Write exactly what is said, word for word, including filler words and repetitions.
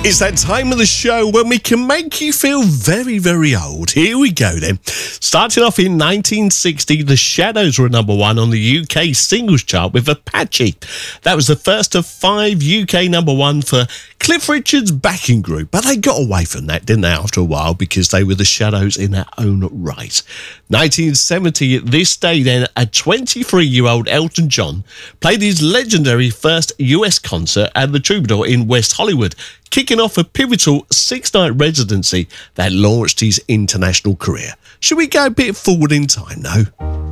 It's that time of the show when we can make you feel very, very old. Here we go then. Starting off in nineteen sixty, The Shadows were number one on the U K singles chart with Apache. That was the first of five U K number one for Cliff Richard's backing group, but they got away from that, didn't they, after a while, because they were the Shadows in their own right. nineteen seventy, at this day then, a twenty-three-year-old Elton John played his legendary first U S concert at the Troubadour in West Hollywood, kicking off a pivotal six-night residency that launched his international career. Should we go a bit forward in time, though?